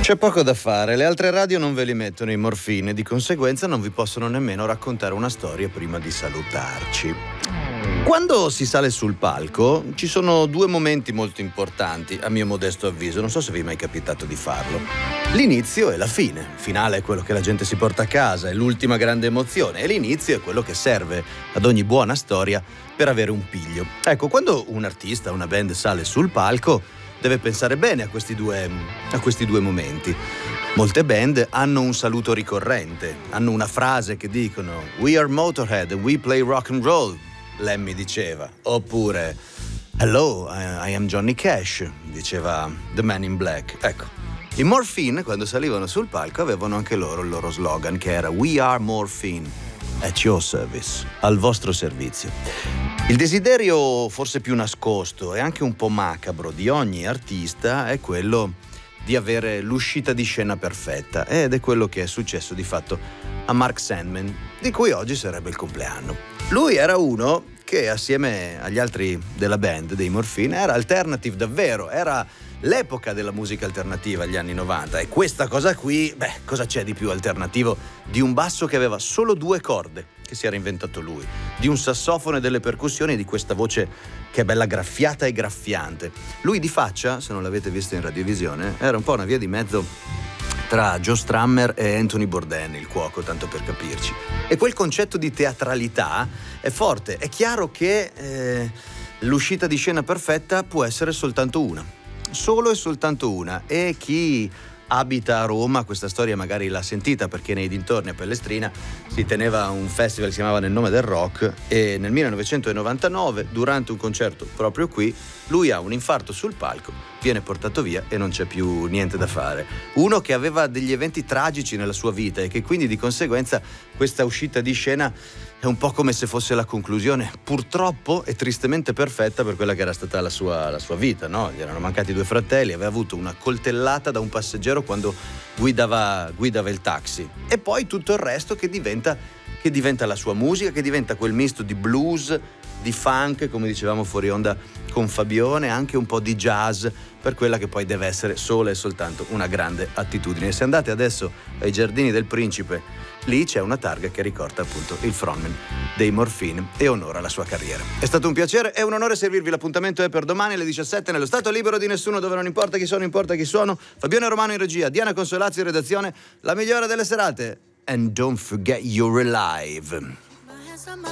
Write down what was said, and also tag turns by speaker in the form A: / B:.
A: C'è poco da fare, le altre radio non ve li mettono i morfini e di conseguenza non vi possono nemmeno raccontare una storia prima di salutarci. Quando si sale sul palco ci sono due momenti molto importanti, a mio modesto avviso, non so se vi è mai capitato di farlo. L'inizio e la fine. Il finale è quello che la gente si porta a casa, è l'ultima grande emozione, e l'inizio è quello che serve ad ogni buona storia per avere un piglio. Ecco, quando un artista, una band sale sul palco, deve pensare bene a questi due momenti. Molte band hanno un saluto ricorrente, hanno una frase che dicono "We are Motorhead and we play rock and roll", Lemmy diceva, oppure "Hello, I am Johnny Cash", diceva The Man in Black. Ecco, i Morphine quando salivano sul palco avevano anche loro il loro slogan, che era "We are Morphine, at your service", al vostro servizio. Il desiderio forse più nascosto e anche un po' macabro di ogni artista è quello di avere l'uscita di scena perfetta, ed è quello che è successo di fatto a Mark Sandman, di cui oggi sarebbe il compleanno. Lui era uno che assieme agli altri della band dei Morphine era alternative davvero, era l'epoca della musica alternativa, gli anni 90, e questa cosa qui, cosa c'è di più alternativo di un basso che aveva solo 2 corde, che si era inventato lui, di un sassofono e delle percussioni, e di questa voce che è bella graffiata e graffiante. Lui di faccia, se non l'avete visto in radiovisione, era un po' una via di mezzo tra Joe Strummer e Anthony Bourdain, il cuoco, tanto per capirci. E quel concetto di teatralità è forte. È chiaro che l'uscita di scena perfetta può essere soltanto una, solo e soltanto una, e chi abita a Roma questa storia magari l'ha sentita, perché nei dintorni a Pellestrina si teneva un festival che si chiamava Nel nome del rock, e nel 1999 durante un concerto proprio qui lui ha un infarto sul palco, viene portato via e non c'è più niente da fare. Uno che aveva degli eventi tragici nella sua vita e che quindi di conseguenza questa uscita di scena è un po' come se fosse la conclusione purtroppo e tristemente perfetta per quella che era stata la sua vita, no? Gli erano mancati 2 fratelli, aveva avuto una coltellata da un passeggero quando guidava il taxi, e poi tutto il resto che diventa la sua musica, che diventa quel misto di blues, di funk, come dicevamo fuori onda con Fabione, anche un po' di jazz, per quella che poi deve essere solo e soltanto una grande attitudine. Se andate adesso ai Giardini del Principe, lì c'è una targa che ricorda appunto il frontman dei Morphine e onora la sua carriera. È stato un piacere e un onore servirvi. L'appuntamento è per domani alle 17 nello Stato Libero di Nessuno, dove non importa chi sono, importa chi suono. Fabione Romano in regia, Diana Consolazzi in redazione. La migliore delle serate. And don't forget you're alive.